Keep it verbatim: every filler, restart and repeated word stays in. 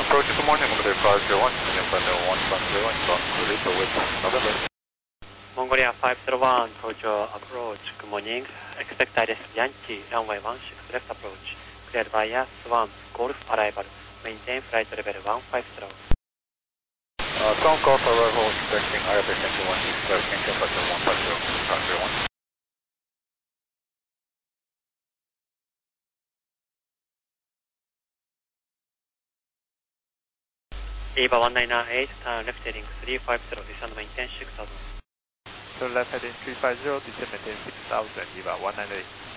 approach this morning, Mongolia five zero one, November one one zero, inbound release with November. Mongolia five zero one, Tojo approach, good morning. Expect direct Yankee, runway one six left approach. Cleared via Swan, Golf arrival. Maintain flight level one five zero. Uh, Swan Golf arrival, expecting I F S Yankee one six left, Yankee Apache one five zero, five zero one. Eva one nine nine eight, turn left heading three five zero, descend maintain six thousand. So left heading three five zero, descend maintain six thousand, Eva one nine eight.